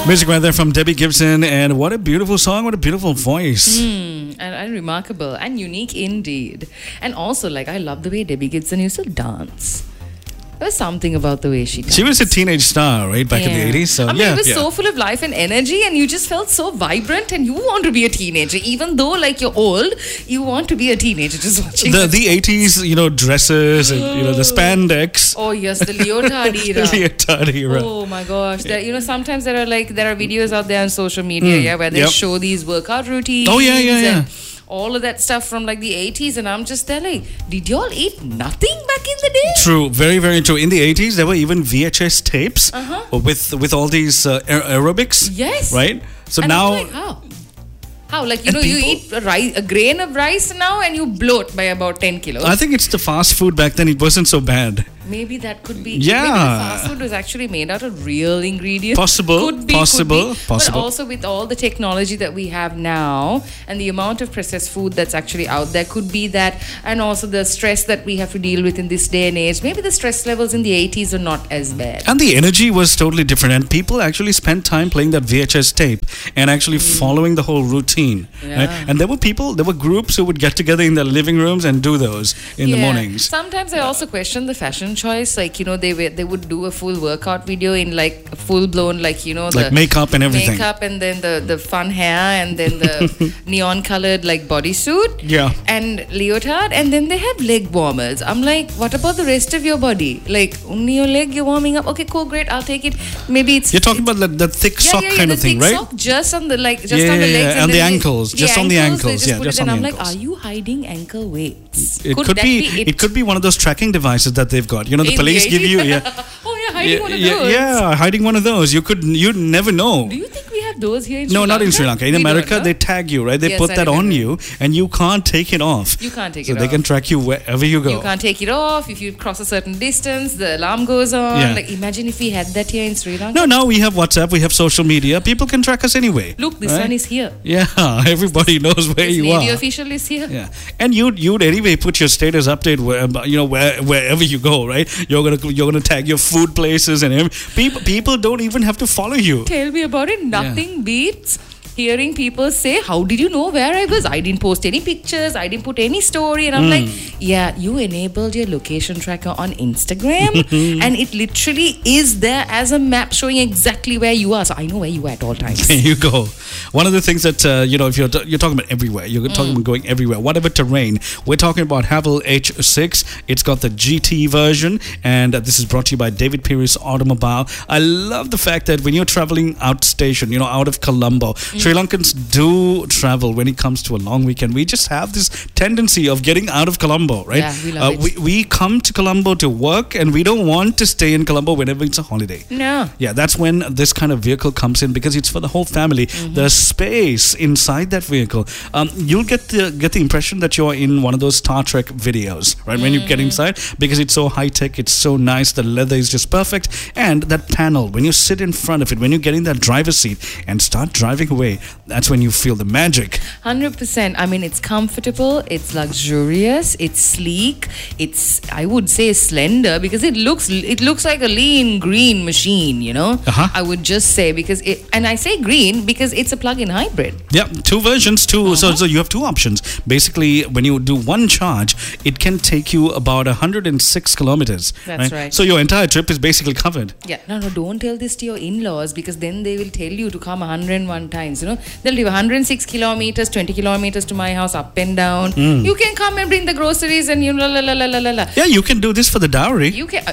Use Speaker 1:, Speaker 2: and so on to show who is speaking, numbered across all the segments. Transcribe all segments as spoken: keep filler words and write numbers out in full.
Speaker 1: Music right there from Debbie Gibson, and what a beautiful song, what a beautiful voice.
Speaker 2: Mm, and, and remarkable and unique indeed. And also, like, I love the way Debbie Gibson used to dance. There's something about the way she danced.
Speaker 1: She was a teenage star, right, back in the eighties. So,
Speaker 2: I mean,
Speaker 1: yeah,
Speaker 2: it was
Speaker 1: yeah.
Speaker 2: so full of life and energy, and you just felt so vibrant, and you want to be a teenager. Even though, like, you're old, you want to be a teenager just watching
Speaker 1: The, the eighties, you know, dresses and, you know, the spandex.
Speaker 2: Oh, yes, the leotard era.
Speaker 1: The leotard era.
Speaker 2: Oh, my gosh. There, you know, sometimes there are, like, there are videos out there on social media,
Speaker 1: Mm,
Speaker 2: yeah, where they
Speaker 1: yep.
Speaker 2: show these workout routines.
Speaker 1: Oh, yeah, yeah, yeah.
Speaker 2: And all of that stuff from like the eighties, and I'm just there like, did y'all eat nothing back in the day?
Speaker 1: True, very, very true. In the eighties, there were even V H S tapes
Speaker 2: Uh-huh.
Speaker 1: with with all these uh, aer- aerobics.
Speaker 2: Yes.
Speaker 1: Right? So
Speaker 2: And
Speaker 1: now.
Speaker 2: I'm like, how? How? Like, you
Speaker 1: And
Speaker 2: know, you
Speaker 1: people-
Speaker 2: eat a, rice, a grain of rice now and you bloat by about ten kilos.
Speaker 1: I think it's the fast food back then, it wasn't so bad.
Speaker 2: Maybe that could be.
Speaker 1: Yeah.
Speaker 2: Maybe the fast food was actually made out of real ingredients.
Speaker 1: Possible,
Speaker 2: Could be,
Speaker 1: possible,
Speaker 2: could be.
Speaker 1: possible.
Speaker 2: But also with all the technology that we have now and the amount of processed food that's actually out there, could be that, and also the stress that we have to deal with in this day and age. Maybe the stress levels in the eighties are not as bad.
Speaker 1: And the energy was totally different, and people actually spent time playing that V H S tape and actually following the whole routine. Right?
Speaker 2: Yeah.
Speaker 1: And there were people, there were groups who would get together in their living rooms and do those in the
Speaker 2: Yeah.
Speaker 1: mornings.
Speaker 2: Sometimes I also question the fashion choice. Like, you know, they were, they would do a full workout video in like full blown, like, you know,
Speaker 1: Like
Speaker 2: the
Speaker 1: makeup and everything.
Speaker 2: makeup and then the, the fun hair and then the neon colored like bodysuit.
Speaker 1: Yeah.
Speaker 2: And leotard, and then they have leg warmers. I'm like, what about the rest of your body? Like, only your leg you're warming up. Okay, cool, great, I'll take it. Maybe it's
Speaker 1: You're talking about the, the thick
Speaker 2: yeah,
Speaker 1: sock
Speaker 2: yeah, yeah,
Speaker 1: kind
Speaker 2: the
Speaker 1: of thing,
Speaker 2: thick
Speaker 1: right?
Speaker 2: sock just on the like just
Speaker 1: Yeah,
Speaker 2: on the
Speaker 1: yeah,
Speaker 2: legs
Speaker 1: yeah, and the
Speaker 2: then they-
Speaker 1: ankles, just on the
Speaker 2: they
Speaker 1: ankles, yeah,
Speaker 2: put
Speaker 1: just
Speaker 2: it,
Speaker 1: on
Speaker 2: and
Speaker 1: the
Speaker 2: I'm like,
Speaker 1: ankles.
Speaker 2: are you hiding ankle weights?
Speaker 1: It could,
Speaker 2: that
Speaker 1: be,
Speaker 2: be
Speaker 1: it could be one of those tracking devices that they've got. You know, the
Speaker 2: In
Speaker 1: police give you,
Speaker 2: eighties?
Speaker 1: yeah,
Speaker 2: Oh yeah, hiding
Speaker 1: yeah,
Speaker 2: one of
Speaker 1: yeah,
Speaker 2: those.
Speaker 1: yeah, hiding one of those. You could, you'd never know.
Speaker 2: Do you think we have those here in
Speaker 1: No,
Speaker 2: Sri
Speaker 1: not in
Speaker 2: Lanka?
Speaker 1: Sri Lanka. In
Speaker 2: We
Speaker 1: America,
Speaker 2: don't, no?
Speaker 1: they tag you, right? They
Speaker 2: Yes,
Speaker 1: put
Speaker 2: I
Speaker 1: that on
Speaker 2: remember.
Speaker 1: you, and you can't take it off.
Speaker 2: You can't take
Speaker 1: so
Speaker 2: it
Speaker 1: they
Speaker 2: off.
Speaker 1: can track you wherever you go.
Speaker 2: You can't take it off. If you cross a certain distance, the alarm goes on.
Speaker 1: Yeah.
Speaker 2: Like, imagine if we had that here in Sri Lanka.
Speaker 1: No, now we have WhatsApp, we have social media. People can track us anyway.
Speaker 2: Look, this
Speaker 1: right?
Speaker 2: one is here.
Speaker 1: Yeah, everybody knows where
Speaker 2: This
Speaker 1: you
Speaker 2: Navy
Speaker 1: are.
Speaker 2: official is here.
Speaker 1: Yeah, and you'd you'd anyway put your status update where you know where wherever you go, right? You're gonna you're gonna tag your food places and every, people people don't even have to follow you.
Speaker 2: Tell me about it. Nothing beats hearing people say, how did you know where I was? I didn't post any pictures. I didn't put any story. And I'm
Speaker 1: Hmm.
Speaker 2: like, yeah, you enabled your location tracker on Instagram and it literally is there as a map showing exactly where you are. So I know where you are at all times.
Speaker 1: There you go. One of the things that uh, you know, if you're t- you're talking about everywhere, you're talking about going everywhere. Whatever terrain, we're talking about Havel H six. It's got the G T version, and uh, this is brought to you by David Pierce Automobile. I love the fact that when you're traveling outstation, you know, out of Colombo, Sri Lankans do travel when it comes to a long weekend. We just have this tendency of getting out of Colombo, right?
Speaker 2: Yeah, we love
Speaker 1: uh,
Speaker 2: it.
Speaker 1: We, we come to Colombo to work, and we don't want to stay in Colombo whenever it's a holiday.
Speaker 2: No.
Speaker 1: Yeah, that's when this kind of vehicle comes in because it's for the whole family.
Speaker 2: Mm-hmm.
Speaker 1: There's space inside that vehicle. Um, you'll get the get the impression that you're in one of those Star Trek videos, right? When you
Speaker 2: Mm-hmm.
Speaker 1: get inside, because it's so high tech, it's so nice. The leather is just perfect, and that panel when you sit in front of it, when you get in that driver's seat and start driving away, that's when you feel the magic.
Speaker 2: one hundred percent. I mean, it's comfortable, it's luxurious, it's sleek, it's, I would say, slender because it looks it looks like a lean green machine, you know?
Speaker 1: Uh-huh.
Speaker 2: I would just say because it, and I say green because it's a plug-in hybrid.
Speaker 1: Yeah, two versions, 2
Speaker 2: Uh-huh.
Speaker 1: So, so you have two options. Basically, when you do one charge, it can take you about one hundred six kilometers.
Speaker 2: That's right.
Speaker 1: So your entire trip is basically covered.
Speaker 2: Yeah, no, no, don't tell this to your in-laws because then they will tell you to come one hundred one times, you know? They'll do one hundred six kilometers, twenty kilometers to my house, up and down.
Speaker 1: Hmm.
Speaker 2: You can come and bring the groceries and you la la la la la la la.
Speaker 1: Yeah, you can do this for the dowry.
Speaker 2: You can. Uh,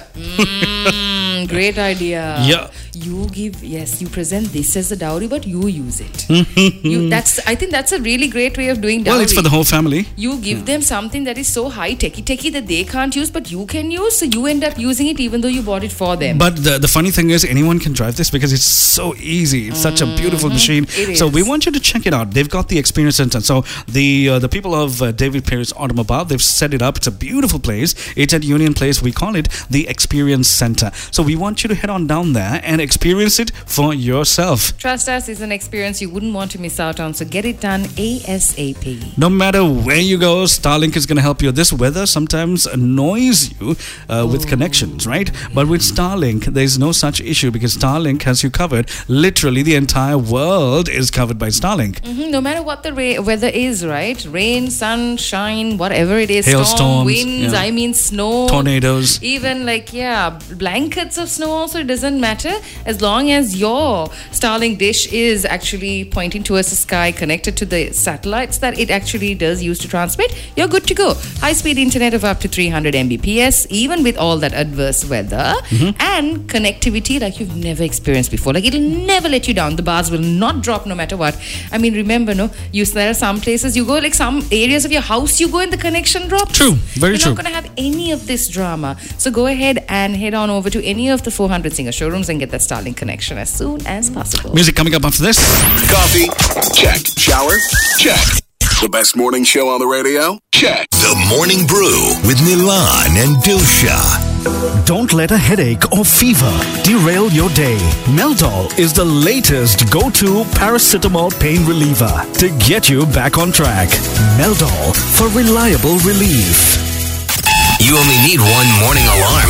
Speaker 2: mm, great idea.
Speaker 1: Yeah.
Speaker 2: You give yes. You present this as a dowry, but you use it. you, that's. I think that's a really great way of doing dowry.
Speaker 1: Well, it's for the whole family.
Speaker 2: You give them something that is so high techy techy that they can't use, but you can use. So you end up using it even though you bought it for them.
Speaker 1: But the, the funny thing is, anyone can drive this because it's so easy. It's such a beautiful machine.
Speaker 2: It
Speaker 1: So we
Speaker 2: is.
Speaker 1: want you to check it out. They've got the experience center. So the uh, the people of uh, David Pierce Automobile, they've set it up. It's a beautiful place. It's at Union Place. We call it the Experience Center. So we want you to head on down there and experience it for yourself.
Speaker 2: Trust us, it's an experience you wouldn't want to miss out on, so get it done ASAP.
Speaker 1: No matter where you go, Starlink is going to help you. This weather sometimes annoys you uh, with connections, right? But with Starlink, there's no such issue because Starlink has you covered. Literally, the entire world is covered by Starlink.
Speaker 2: Mm-hmm. No matter what the ra- weather is, right? Rain, sun, shine, whatever it is.
Speaker 1: Hailstorms,
Speaker 2: storm, winds,
Speaker 1: yeah.
Speaker 2: I mean snow.
Speaker 1: Tornadoes.
Speaker 2: Even like, yeah, blankets of snow also, it doesn't matter. As long as your Starlink dish is actually pointing towards the sky, connected to the satellites that it actually does use to transmit, you're good to go. High-speed internet of up to three hundred megabits per second, even with all that adverse weather. Mm-hmm. And connectivity like you've never experienced before. Like it'll never let you down. The bars will not drop no matter what. I mean, remember, no, you, there are some places you go, like some areas of your house you go and the connection drops.
Speaker 1: True, very
Speaker 2: You're
Speaker 1: true.
Speaker 2: You're not going to have any of this drama. So go ahead and head on over to any of the four hundred Singer showrooms and get that Starlink connection as soon as possible.
Speaker 1: Music coming up after this.
Speaker 3: Coffee? Check. Shower? Check. The best morning show on the radio? Check.
Speaker 4: The Morning Brew with Milan and Dilsha.
Speaker 5: Don't let a headache or fever derail your day. Meldol is the latest go-to paracetamol pain reliever to get you back on track. Meldol for reliable relief.
Speaker 4: You only need one morning alarm.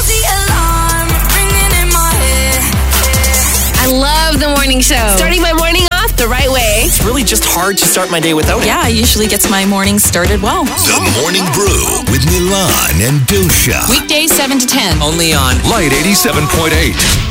Speaker 6: I love the morning show. Starting my morning off the right way.
Speaker 7: It's really just hard to start my day without it.
Speaker 6: Yeah, usually gets my morning started well.
Speaker 4: The Morning Brew with Milan and Dilsha.
Speaker 6: Weekdays seven to ten.
Speaker 7: Only on
Speaker 4: Light eighty-seven point eight.